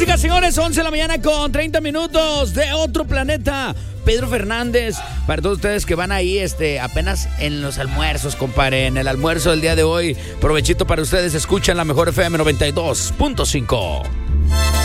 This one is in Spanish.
música, señores. 11 de la mañana con 30 minutos de otro planeta. Pedro Fernández, para todos ustedes que van ahí apenas en los almuerzos, compadre, en el almuerzo del día de hoy, provechito para ustedes, escuchan la mejor FM 92.5.